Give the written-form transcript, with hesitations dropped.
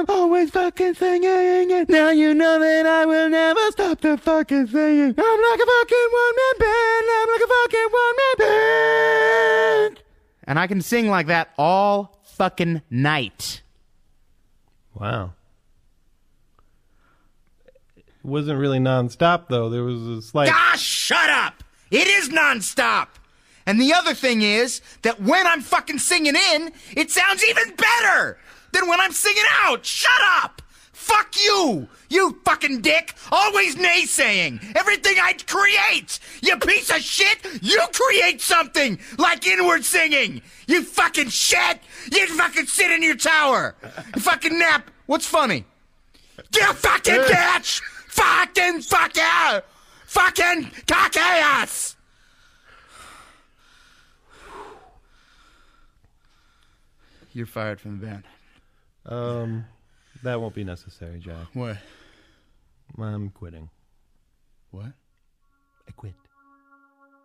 Always fucking singing, and now you know that I will never stop the fucking singing. I'm like a fucking one-man band. I'm like a fucking one-man band. And I can sing like that all fucking night. Wow. It wasn't really nonstop, though. There was a slight... Ah, shut up! It is nonstop! And the other thing is that when I'm fucking singing in, it sounds even better than when I'm singing out. Shut up! Fuck you! You fucking dick! Always naysaying everything I create! You piece of shit! You create something like inward singing! You fucking shit! You fucking sit in your tower! You fucking nap! What's funny? You fucking bitch! Fucking fuck you! Fucking cock ass! You're fired from the band. That won't be necessary, Jack. What? I'm quitting. What? I quit.